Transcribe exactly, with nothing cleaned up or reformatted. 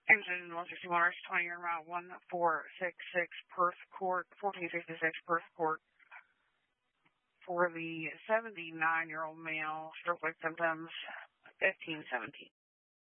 Engine one sixty-one, R twenty, you're around one four six six Perth Court, fourteen sixty-six Perth Court. For the seventy-nine-year-old male, stroke-like symptoms, fifteen seventeen.